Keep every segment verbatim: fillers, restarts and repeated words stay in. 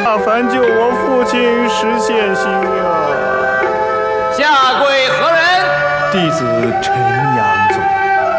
麻烦救我父亲实现心愿。 下跪何人？ 弟子陈阳宗。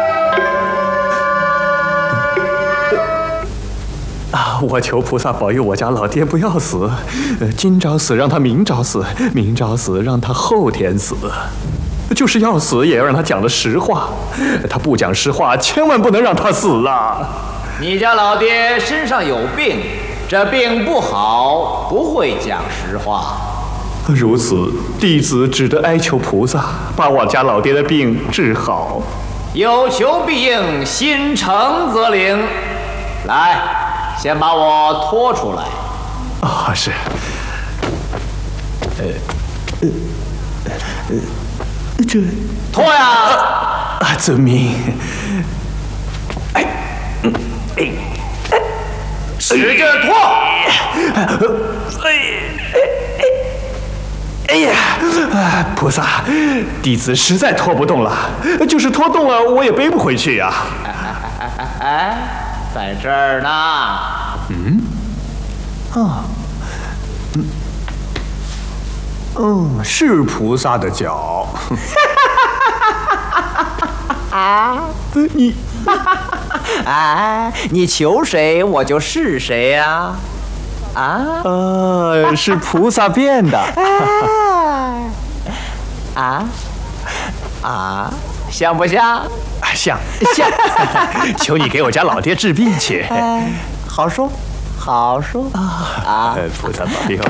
啊！我求菩萨保佑我家老爹不要死，呃，今朝死让他明朝死，明朝死让他后天死，就是要死也要让他讲了实话。他不讲实话，千万不能让他死啊！ 你家老爹身上有病，这病不好，不会讲实话。 如此，弟子只得哀求菩萨，把我家老爹的病治好。 有求必应，心诚则灵。来，先把我拖出来。 啊，是。呃，呃，呃，这拖呀！ 啊，遵命。哎，嗯，哎， 使劲拖！ 哎，哎，哎。哎呀，菩萨，弟子实在拖不动了，就是拖动了，我也背不回去呀。 哎哎哎哎，在这儿呢。 嗯，啊，嗯，嗯，是菩萨的脚。 啊， 你， 哎，你求谁，我就是谁呀。啊， 呃，是菩萨变的。 啊啊，像不像？ 像像。求你给我家老爹治病去。 好说，好说啊！ 菩萨保佑。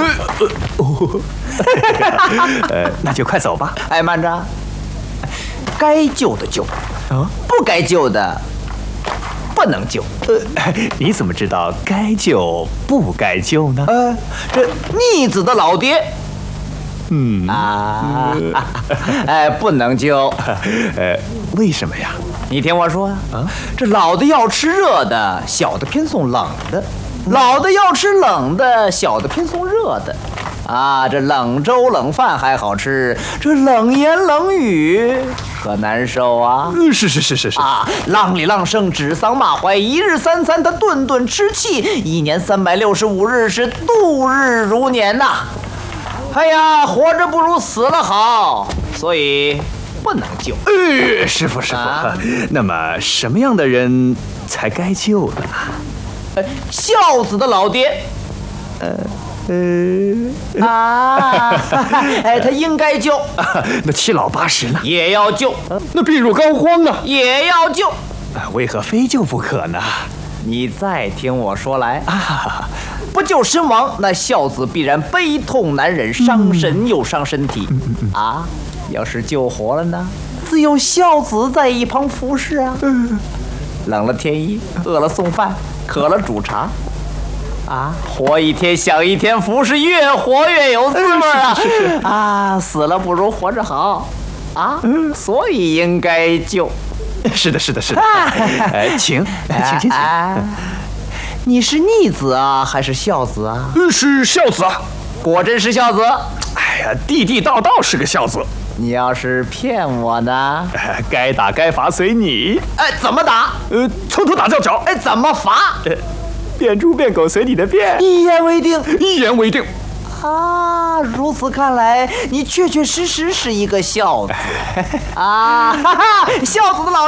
呃，那就快走吧。 哎，慢着，该救的救， 啊， 不该救的不能救。 呃，你怎么知道该救不该救呢？ 呃，这逆子的老爹， 嗯啊，哎，不能救。 呃，为什么呀？ 你听我说啊， 这老的要吃热的，小的偏送冷的；老的要吃冷的，小的偏送热的。啊，这冷粥冷饭还好吃，这冷言冷语可难受啊！ 是是是是是啊，浪里浪声，指桑骂槐，一日三餐他顿顿吃气，一年三百六十五日是度日如年呐。哎呀，活着不如死了好，所以不能救。 呃，师傅师傅，啊，那么什么样的人才该救呢？ 呃，孝子的老爹。呃。呃啊，哎，他应该救。 啊，那七老八十呢？ 也要救。 啊，那病入膏肓呢？ 也要救。 啊，为何非救不可呢？ 你再听我说来啊，不救身亡，那孝子必然悲痛难忍，伤神又伤身体。嗯嗯嗯啊，要是救活了呢，自有孝子在一旁服侍啊。嗯，冷了添衣，饿了送饭，渴了煮茶。啊，活一天想一天，服侍越活越有滋味啊！ 是是是是啊，死了不如活着好啊，所以应该救。 是的，是的，是的。哎，请，请，请，请。 你是逆子啊，还是孝子啊？ 是孝子啊， 果真是孝子。 哎呀，地地道道是个孝子。 你要是骗我呢？ 哎，该打该罚随你。 哎，怎么打？ 呃，从头打到脚。 哎，怎么罚？ 呃变猪变狗随你的便， 一言为定。 一言为定。 啊，如此看来，你确确实实是一个孝子啊！哈哈，孝子的老。